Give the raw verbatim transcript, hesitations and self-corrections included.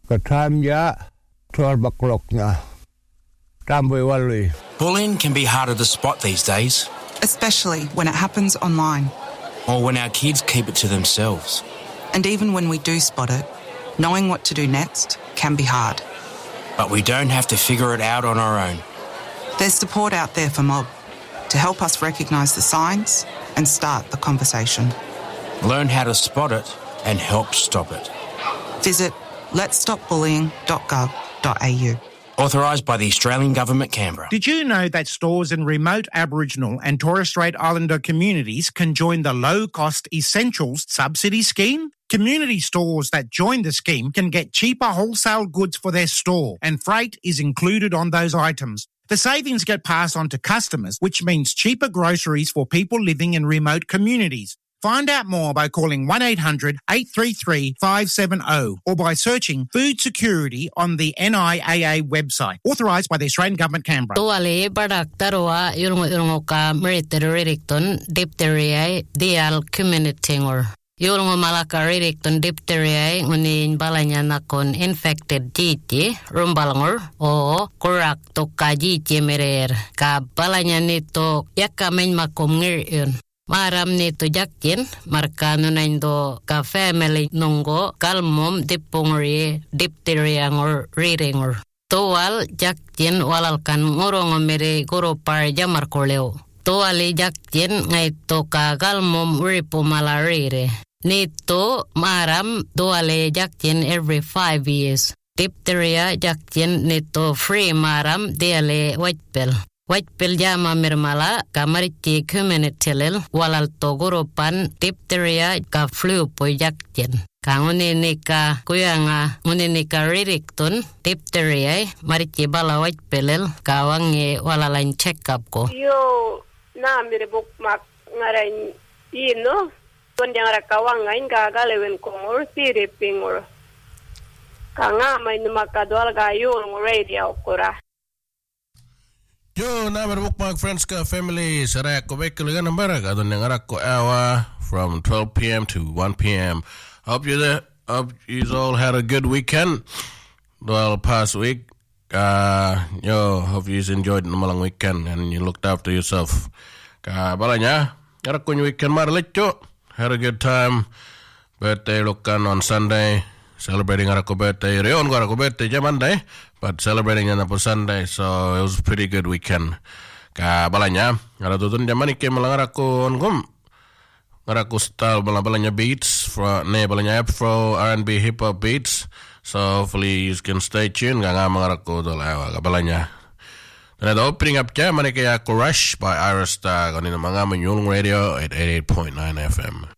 Katanya Torbakrokna. Tambewali. Bullying can be harder to spot these days. Especially when it happens online. Or when our kids keep it to themselves. And even when we do spot it, knowing what to do next can be hard. But we don't have to figure it out on our own. There's support out there for Mob to help us recognise the signs and start the conversation. Learn how to spot it and help stop it. Visit lets stop bullying dot gov dot a u. Authorised by the Australian Government, Canberra. Did you know that stores in remote Aboriginal and Torres Strait Islander communities can join the low-cost Essentials subsidy scheme? Community stores that join the scheme can get cheaper wholesale goods for their store, and freight is included on those items. The savings get passed on to customers, which means cheaper groceries for people living in remote communities. Find out more by calling one eight hundred eight three three five seven zero or by searching food security on the N I A A website, authorised by the Australian Government, Canberra. Tuwali badak tarwa yulungo ka meriterirecton diphtheria dial communitingor. Yulungo malaka riricton diphtheria ngunin balanya nakon infected giti rumbalangor o kurak to ka giti merer ka balanya nito yakamen makom ngir yun. Maram nito jakin markano na indo ka family nunggo kalmom dipungri diphtheria ngor riringor. Tuwal jakin walalkan ngurong mere guro par jamar koleo. Tuwali jakin ngaito ka kalmom ripo malarire. Nito maram tuwali jakin every five years. Diphtheria jakin nito free maram diale white pill. White pill jama mirmala kamariti community walal togoropan diphtheria ka flu po jakjen. Ka ngunini ka kuyanga ngunini ka riricton diphtheria mariti bala white pill ka wangi walalain check up ko. Yo na miribuk mak ngarain ino ton yang rakawangain ka galewin kongor siripingor. Ka nga may numakadwal ka yung radio kura. Yo, na bookmark friends ka family saray ko bekulugan ng barag adon ng arak ko awa from twelve p.m. to one p.m. Hope you there. Hope you all had a good weekend. Well, past week. Uh, yo, hope you enjoyed the malang weekend and you looked after yourself. Ka balanya, arak ko yung weekend maralit yo. Had a good time. Birthday lukan on Sunday. Celebrating arak ko birthday. Riyon ko arak ko birthday jam Monday. But celebrating on a Sunday, so it was a pretty good weekend. Ka balanya, ada tutun jaman ikem malang ko ngum. Ngaraku style balanya beats for ne balanya afro R and B hip hop beats. So hopefully you can stay tuned. Nga nga mangaraku dolawa ka balanya. Dan ada opening up jam manike ya Rush by Iris Star on in mga Manyulong Radio at eighty-eight point nine F M.